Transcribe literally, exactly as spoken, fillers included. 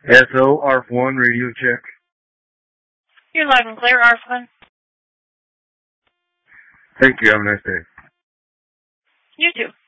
S O, A R F one, radio check. You're live and clear, A R F one. Thank you. Have a nice day. You too.